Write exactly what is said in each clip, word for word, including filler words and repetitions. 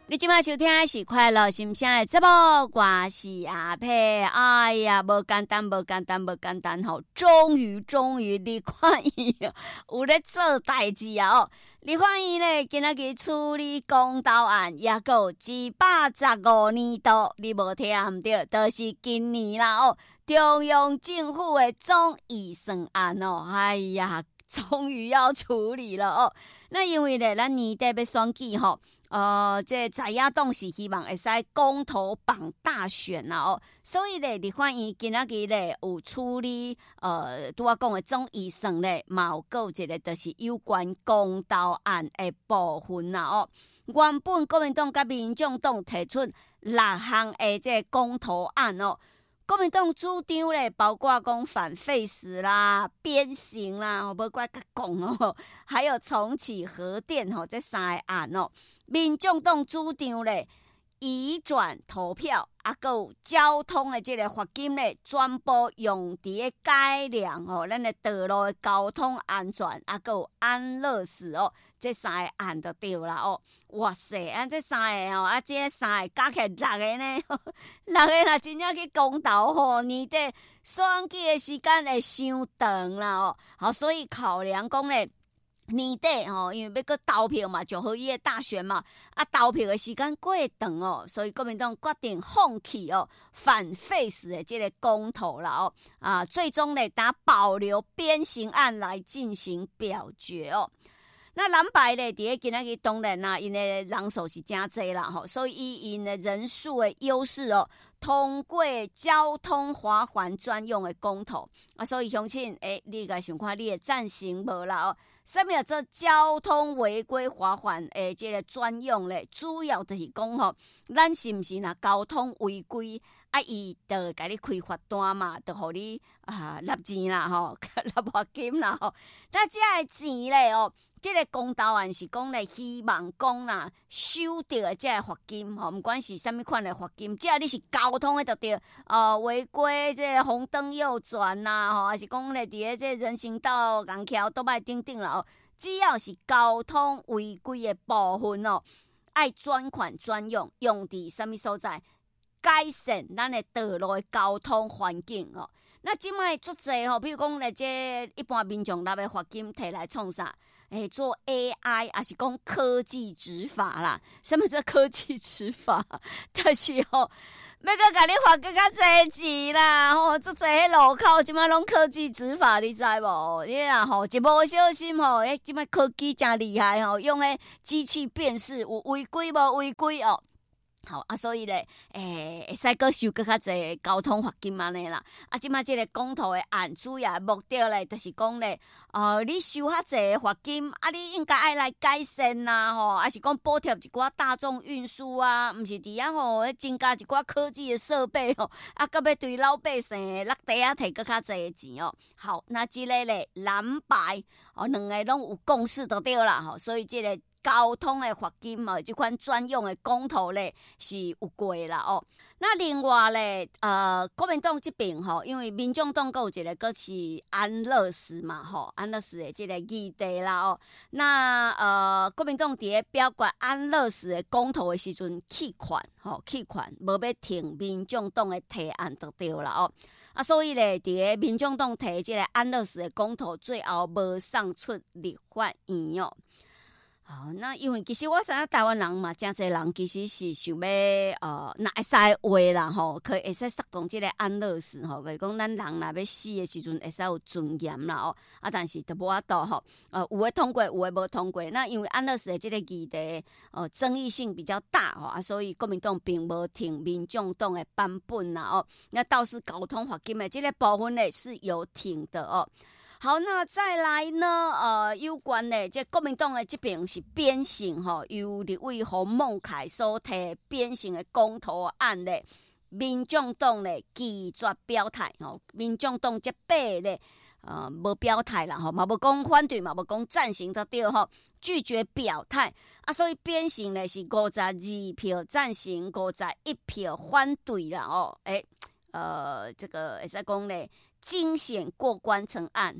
你今晚收听的是快乐心声的节目，我是阿佩。哎呀，无简单，无简单，无简单吼！终于，终于，李焕英有咧做代志啊！哦，李焕英咧今仔日处理公投案，也有一百十五年度，你无听唔对，就是今年啦哦。中央政府的总预算案哦，哎呀，终于要处理了哦。那因为咧，咱年底要选举吼。呃，这在野党是希望会使公投绑大选啦哦，所以咧，立法院今仔日咧有处理呃，拄我讲的总预算咧，嘛有够一个就是有关公投案的部分啦哦。原本国民党甲民众党提出六项的这公投案哦。国民党主张咧，包括讲反废死啦、鞭刑啦，无怪甲讲哦，还有重启核电吼，这三个案哦。民众党主张咧，移转投票，啊，还有交通的这个罚金咧，全部用伫个改良哦，咱的道路的交通安全，啊，还有安乐死哦。这三个案就对啦哦，哇塞！啊，这三个哦，啊，这三个加起来六个呢，六个若真正去公投吼，年底选举的时间会伤长啦哦。好，所以考量讲咧，年底吼，因为要搁投票嘛，九合一的大选嘛，啊，投票的时间过长哦，所以国民党决定放弃哦反废死的这个公投啦哦，啊，最终咧打保留鞭刑案来进行表决哦。那蓝白咧，伫个今仔日当然啦，因的人数是真济啦吼，所以以因的人数的优势哦，通过交通罚款专用的公投啊，所以相信诶，你该想看你会赞成无啦哦？什么叫做交通违规罚款诶？这个专用咧，主要就是讲吼，咱是毋是若交通违规？啊，伊就甲你开罚单嘛，就互你啊纳钱啦吼，纳罚金啦吼。那这个钱咧哦，这个公投案是讲咧，希望讲啦，收到的这个罚金吼，毋管是啥物款的罚金，只要你是交通的就对，呃，违规这个红灯右转呐，吼，还是讲咧伫个这人行道、拱桥、倒摆顶顶啦哦，只要是交通违规的部分哦，爱专款专用，用伫啥物所在？改善咱的道路的交通环境哦。那即摆足济吼，比如讲咧，这一般民众拿的罚金摕来创啥？诶，做 A I 还是讲科技执法啦？什么叫科技执法？就是吼，要搁甲你罚更较济钱啦！吼，足济迄路口即摆拢科技执法，你知无？你啊吼，一无小心吼，诶，即摆科技真厉害吼，用诶机器辨识有违规无违规哦。好啊，所以咧，诶、欸，会使搁收搁较济交通罚金安尼啦。啊，即摆即个公投的案主要目的咧，就是讲咧，呃，你收较济罚金，啊，你应该爱来改善呐，吼，还是讲补贴一寡大众运输啊，毋是伫遐吼，增加一寡科技的设备吼，啊，搁要对老百姓落地啊摕搁较济的钱哦。好，那即个咧蓝白哦，两个拢有共识就对啦，吼，所以即个。交通的罚金哦，这款专用的公投咧是有过啦哦。那另外咧，呃，国民党这边吼，因为民众党有一个个是安乐死嘛吼，安乐死的这个议题啦哦。那呃，国民党伫咧表决安乐死的公投的时阵弃权吼，弃权无要听民众党的提案就对啦哦。啊，所以咧，伫咧民众党提这个安乐死的公投，最后无送出立法院哦。好，那因为其实我知影台湾人嘛，真侪人其实是想要呃，若会使话啦吼，可以会使适当即个安乐死吼，就是讲咱人若要死的时阵会使有尊严啦哦。啊，但是都无法度吼，呃，有诶通过，有诶无通过。那因为安乐死的即个议题，呃，争议性比较大吼啊，所以国民党并无听民众党的版本啦哦。那倒是交通罚金的即个部分呢是有听的哦。好，那再来呢？呃，有关的这国民党的这边是鞭刑吼，由立委洪孟凯所提鞭刑的公投案咧，民众党咧拒绝表态吼，民众党这八咧呃无表态啦吼，嘛无讲反对，嘛无讲赞成才对吼，拒绝表态啊，所以鞭刑咧是五十二票赞成，五十一票反对啦哦，诶、欸，呃，这个会使讲咧。 惊险过关成案。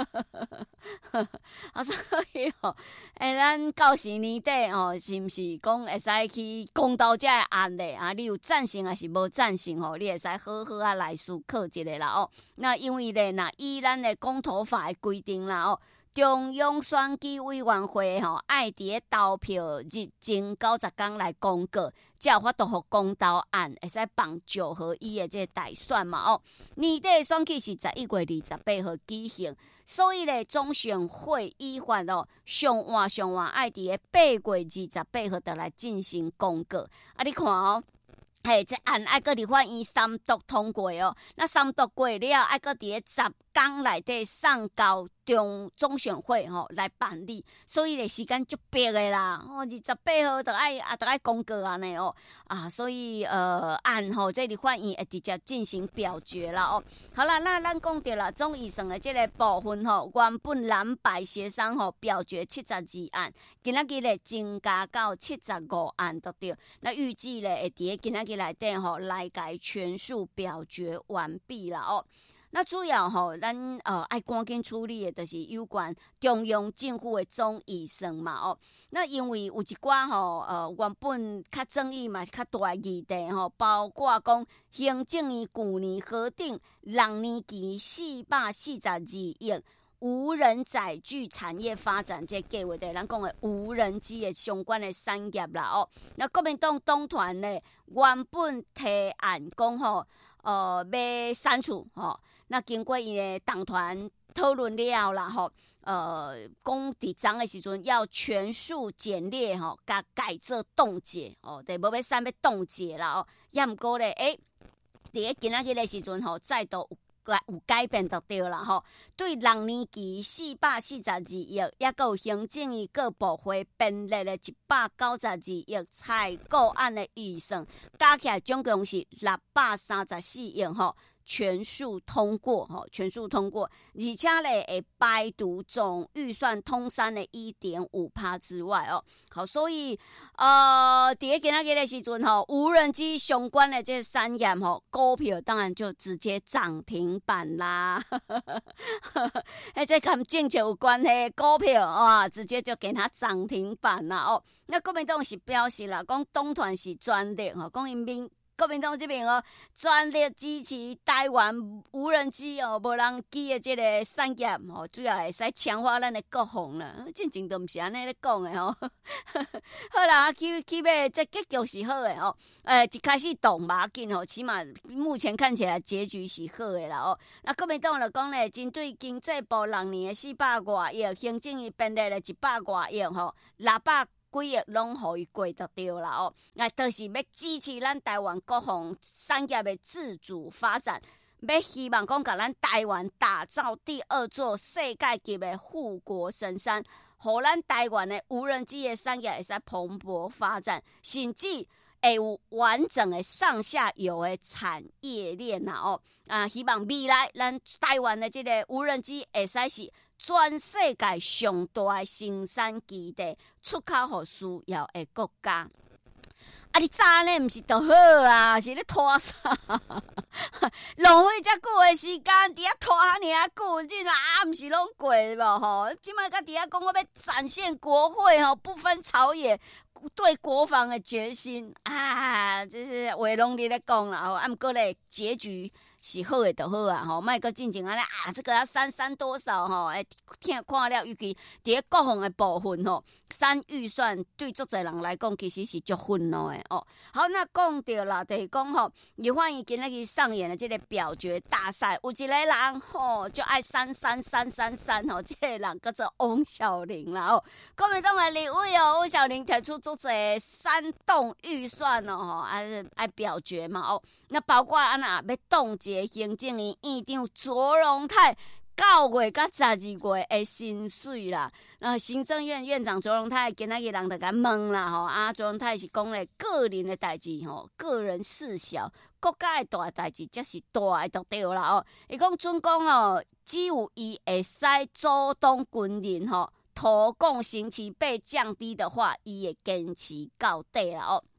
啊，所以哦，诶，咱到时年底哦，是毋是讲会使去公道这个案咧？啊，你有赞成还是无赞成吼？你会使好好啊来思考一下啦哦。那因为咧，那依咱的公投法的规定啦哦。中央选举委员会吼，爱伫投票日前九十天来公告，才有法度互公投案会使放九合一的这个大选嘛哦。年底的选举是十一月二十八号举行，所以咧中选会依法哦，上晚上晚爱伫八月二十八号就来进行公告。啊，你看哦。嘿，这案爱搁伫法院三读通过哦，那三读过了，爱搁伫咧十天内底送交中中选会吼、哦、来办理，所以咧时间足逼的啦，哦，二十八号就爱啊，就爱公告安尼哦啊，所以呃案吼、哦，这里法院会直接进行表决啦哦。好啦，那咱讲到啦，总预算的这个部分吼、哦，原本蓝白协商吼、哦、表决七十二案，今仔日咧增加到七十五案得对，那预计咧会伫今仔日内底吼来改全数表决完毕啦哦。那主要吼，咱呃爱赶紧处理的，就是有关中央政府的总预算嘛哦。那因为有一寡吼，呃原本较争议嘛，较大议题吼，包括讲行政院去年核定六年期四百四十二亿无人载具产业发展这计划的，咱讲的无人机的相关的产业啦哦。那国民党党团呢，原本提案讲吼，呃要删除吼。那经过伊的党团讨论了啦吼，呃，讲伫昨的时阵要全数简列吼，甲改做冻结哦，对，无要删要冻结啦哦。也毋过咧，诶，伫个今仔日的时阵吼，再度有有改变就对啦吼。对六年期四百四十二亿，也佮有行政院各部会编列的一百九十二亿采购案的预算，加起来总共是六百三十四亿吼。全数通过吼，全数通过，而且咧会排除总预算通删的一点五趴之外哦。好，所以呃，伫个今仔日的时阵吼，无人机相关的这产业吼，股票当然就直接涨停板啦。哎，这跟政策有关系，股票哇，直接就给它涨停板啦哦。那国民党是表示啦，讲党团是专利吼，讲因民。国民党这边哦，全力支持台湾无人机哦、无人机的这个产业哦，主要会使强化咱的国防啦。真正都毋是安尼咧讲的哦。好啦，起起码这结局是好的哦。呃，一开始动嘛紧哦，起码目前看起来结局是好的啦哦。那国民党就讲咧，针对经济部六年的四百外亿，行政院编列了一百外亿吼，六百。几亿拢互伊过就对啦哦，那就是要支持咱台湾国防产业的自主发展，要希望讲甲咱台湾打造第二座世界级的护国神山，互咱台湾的无人机的产业会使蓬勃发展，甚至会有完整的上下游的产业链啦哦。啊，希望未来咱台湾的这个无人机会使是。全世界上大的生产基地，出口予需要的国家。啊，你早呢毋是就好啊，是咧拖啥？浪费遮久的时间，伫遐拖遐尔久，真啊，毋是拢过无吼？即摆甲伫遐讲，我要展现国会吼不分朝野对国防的决心啊！这是话拢你咧讲啦吼，啊，毋过咧结局。是好的就好啊，吼，莫阁进前安尼啊，这个要删删多少吼？哎，听看了，尤其伫个国防的部分吼，删预算对足侪人来讲，其实是足愤怒的哦。好，那讲到啦，就是讲吼，立法院今仔日上演的这个表决大赛，有一个人吼就爱删删删删删吼，这个人叫做翁小玲啦哦。国民党的立委哦，翁小玲提出足侪煽动预算哦，吼，爱爱表决嘛哦。那包括安那要冻结行政院院长卓荣泰九月到十二月的薪水啦。那行政院院长卓荣泰今仔日人就甲问啦吼，啊卓荣泰是讲咧个人的代志吼，个人事小，国家的大代志才是大的就对啦哦。伊讲准讲哦，只有伊会使主动军人吼，投共刑期被降低的话，伊会坚持到底啦哦。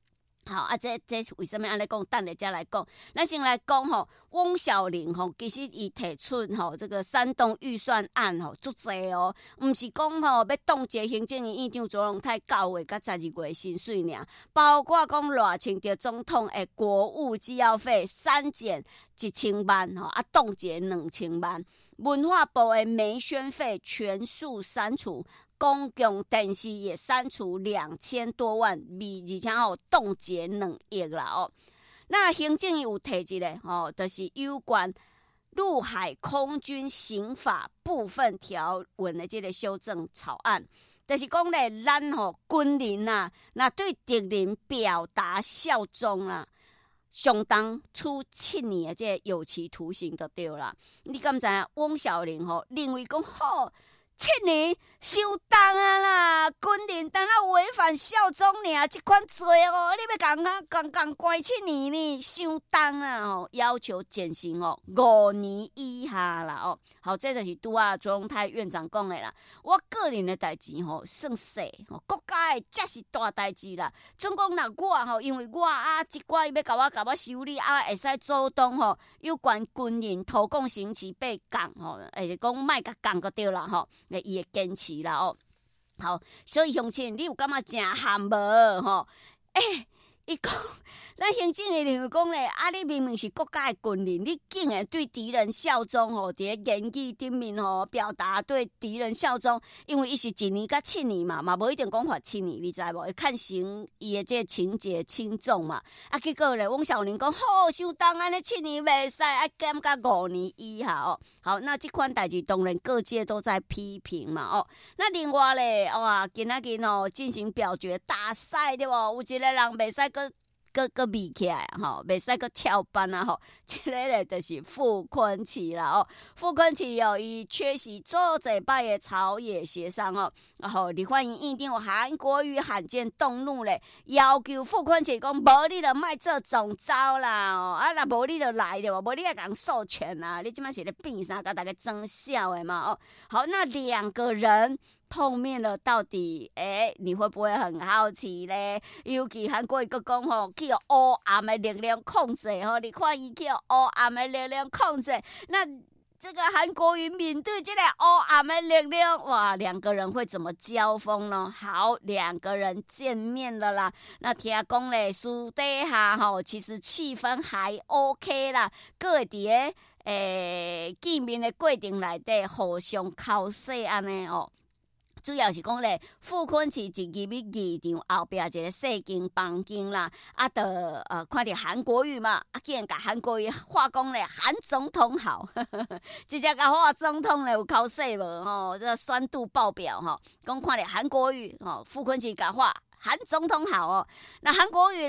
好啊，这这是为什么安尼讲？等下再来讲。咱先来讲吼，翁小玲吼，其实伊提出吼这个煽动预算案吼，足济哦，毋是讲吼要冻结行政院院长卓荣泰九月甲十二月薪水尔，包括讲偌清着总统的国务机要费删减一千万吼，啊冻结两千万，文化部的媒宣费全数删除。公共电视也删除两千多万，而且吼冻结两亿啦哦。那行政有提一个吼，就是有关陆海空军刑法部分条文的这个修正草案，就是讲咧，咱吼军人啊，那对敌人表达效忠啊，相当处七年的这个有期徒刑就对啦。你敢知影？翁小玲吼认为讲吼。七年伤重啊啦！军人当啊违反效忠尔，这款罪哦，你要共啊共共关七年呢，伤重啊！吼，要求减刑哦，五年以下啦哦。好，这就是拄啊卓荣泰院长讲的啦。我个人的代志吼，算小吼，国家的才是大代志啦。总讲若我吼，因为我啊，即寡伊要甲我甲我修理啊，会使主动吼，有关军人投共刑期被降吼，会是讲卖甲降个对啦吼。伊会坚持啦哦，好，所以乡亲，你有感觉真含无吼？诶、欸，伊讲，咱行政院就讲咧，啊，你明明是国家的军人，你竟然对敌人效忠吼，伫咧言语顶面吼表达对敌人效忠，因为伊是一年甲七年嘛，嘛无一定讲罚七年，你知无？会看刑伊的这个情节轻重嘛。啊，结果咧，翁小玲讲，好，伤重安尼七年袂使，啊减到五年以下哦。好，那这款代志当然各界都在批评嘛哦。那另外咧，哇，今仔日哦进行表决大赛对无？有一个人袂使个。个个比起来吼，袂使个翘班啊吼，这个咧就是傅昆萁啦哦。傅昆萁哦，伊缺席做这摆的朝野协商哦，然后立法院院长韩国瑜罕见动怒咧，要求傅昆萁讲，无你就卖做总召啦哦，啊若无你就来对无，无你也讲授权啊，你即摆是咧变啥，甲大家争笑的嘛哦。好，那两个人。碰面了，到底诶、欸，你会不会很好奇咧？尤其韩国瑜个讲吼，去有黑暗的力量控制吼，你看伊去有黑暗的力量控制，那这个韩国瑜面对这个黑暗的力量，哇，两个人会怎么交锋呢？好，两个人见面了啦。那听讲咧，私底下吼，其实气氛还 OK 啦，各会伫个诶见面的过程内底互相口水安尼哦。主要是讲咧，傅昆萁是入去议场后壁一个细间房间啦，啊，得呃看到韩国瑜嘛，啊，竟然甲韩国瑜话讲咧，韩总统好，呵呵呵直接甲话总统咧有口水无吼，这酸度爆表吼，讲看到韩国瑜吼，傅昆萁甲话韩总统好哦，那韩国瑜。